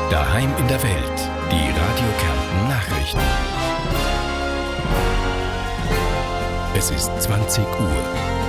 Daheim in der Welt. Die Radio Kärnten Nachrichten. Es ist 20 Uhr.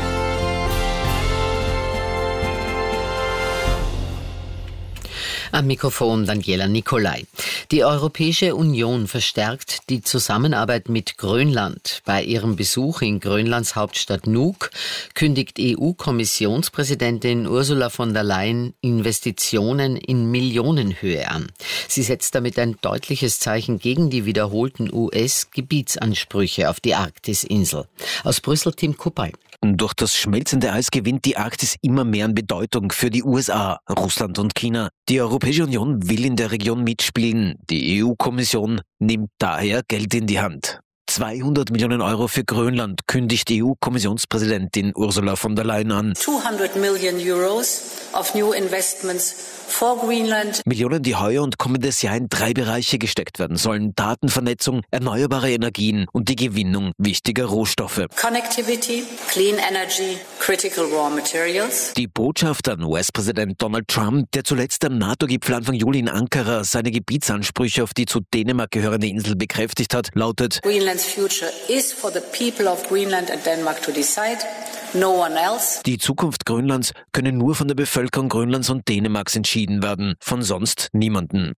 Am Mikrofon Daniela Nicolai. Die Europäische Union verstärkt die Zusammenarbeit mit Grönland. Bei ihrem Besuch in Grönlands Hauptstadt Nuuk kündigt EU-Kommissionspräsidentin Ursula von der Leyen Investitionen in Millionenhöhe an. Sie setzt damit ein deutliches Zeichen gegen die wiederholten US-Gebietsansprüche auf die Arktisinsel. Aus Brüssel Tim Kuppay. Durch das schmelzende Eis gewinnt die Arktis immer mehr an Bedeutung für die USA, Russland und China. Die Europäische Union will in der Region mitspielen. Die EU-Kommission nimmt daher Geld in die Hand. 200 Millionen Euro für Grönland kündigt EU-Kommissionspräsidentin Ursula von der Leyen an. 200 Million Euros of new investments for Greenland. Millionen, die heuer und kommendes Jahr in 3 Bereiche gesteckt werden sollen. Datenvernetzung, erneuerbare Energien und die Gewinnung wichtiger Rohstoffe. Connectivity, clean energy, critical raw materials. Die Botschaft an US-Präsident Donald Trump, der zuletzt am NATO-Gipfel Anfang Juli in Ankara seine Gebietsansprüche auf die zu Dänemark gehörende Insel bekräftigt hat, lautet: Greenland's future is for the people of Greenland and Denmark to decide. No one else. Die Zukunft Grönlands könne nur von der Bevölkerung Grönlands und Dänemarks entschieden werden, von sonst niemanden.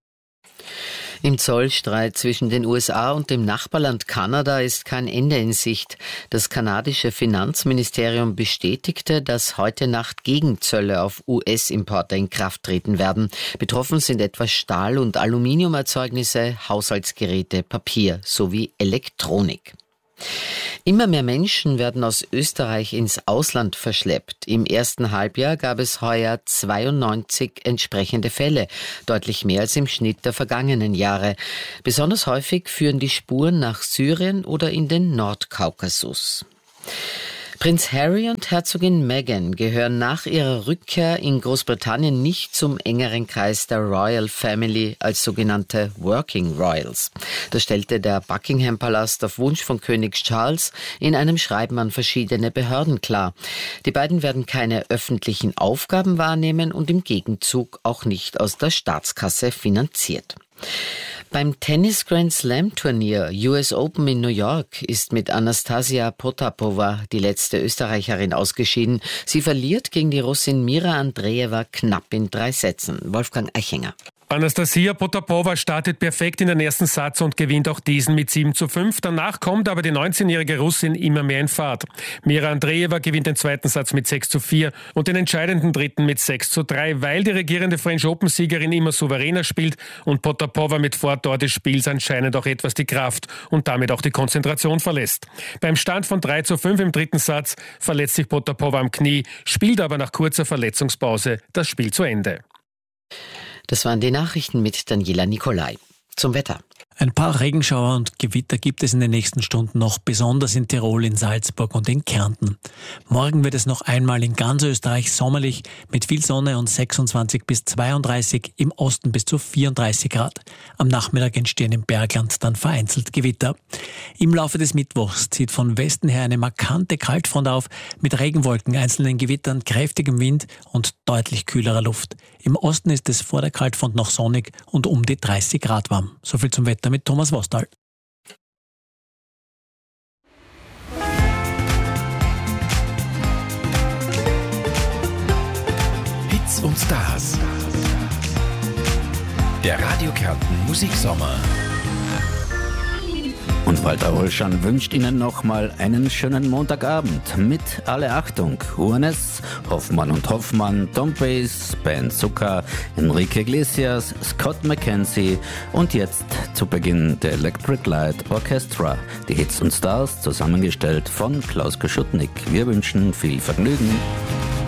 Im Zollstreit zwischen den USA und dem Nachbarland Kanada ist kein Ende in Sicht. Das kanadische Finanzministerium bestätigte, dass heute Nacht Gegenzölle auf US-Importe in Kraft treten werden. Betroffen sind etwa Stahl- und Aluminiumerzeugnisse, Haushaltsgeräte, Papier sowie Elektronik. Immer mehr Menschen werden aus Österreich ins Ausland verschleppt. Im ersten Halbjahr gab es heuer 92 entsprechende Fälle, deutlich mehr als im Schnitt der vergangenen Jahre. Besonders häufig führen die Spuren nach Syrien oder in den Nordkaukasus. Prinz Harry und Herzogin Meghan gehören nach ihrer Rückkehr in Großbritannien nicht zum engeren Kreis der Royal Family als sogenannte Working Royals. Das stellte der Buckingham-Palast auf Wunsch von König Charles in einem Schreiben an verschiedene Behörden klar. Die beiden werden keine öffentlichen Aufgaben wahrnehmen und im Gegenzug auch nicht aus der Staatskasse finanziert. Beim Tennis-Grand-Slam-Turnier US Open in New York ist mit Anastasia Potapova die letzte Österreicherin ausgeschieden. Sie verliert gegen die Russin Mira Andreeva knapp in 3 Sätzen. Wolfgang Eichinger. Anastasia Potapova startet perfekt in den ersten Satz und gewinnt auch diesen mit 7:5. Danach kommt aber die 19-jährige Russin immer mehr in Fahrt. Mira Andreeva gewinnt den zweiten Satz mit 6:4 und den entscheidenden dritten mit 6:3, weil die regierende French Open-Siegerin immer souveräner spielt und Potapova mit Fortdauer des Spiels anscheinend auch etwas die Kraft und damit auch die Konzentration verlässt. Beim Stand von 3:5 im dritten Satz verletzt sich Potapova am Knie, spielt aber nach kurzer Verletzungspause das Spiel zu Ende. Das waren die Nachrichten mit Daniela Nicolai. Zum Wetter. Ein paar Regenschauer und Gewitter gibt es in den nächsten Stunden noch, besonders in Tirol, in Salzburg und in Kärnten. Morgen wird es noch einmal in ganz Österreich sommerlich mit viel Sonne und 26 bis 32, im Osten bis zu 34 Grad. Am Nachmittag entstehen im Bergland dann vereinzelt Gewitter. Im Laufe des Mittwochs zieht von Westen her eine markante Kaltfront auf, mit Regenwolken, einzelnen Gewittern, kräftigem Wind und deutlich kühlerer Luft. Im Osten ist es vor der Kaltfront noch sonnig und um die 30 Grad warm. So viel zum Wetter mit Thomas Vostal. Hits und Stars. Der Radio Kärnten Musiksommer. Und Walter Olschan wünscht Ihnen nochmal einen schönen Montagabend mit Alle Achtung, Urnes, Hoffmann und Hoffmann, Tom Bass, Ben Zucker, Enrique Iglesias, Scott McKenzie und jetzt zu Beginn der Electric Light Orchestra, die Hits und Stars zusammengestellt von Klaus Geschutnik. Wir wünschen viel Vergnügen.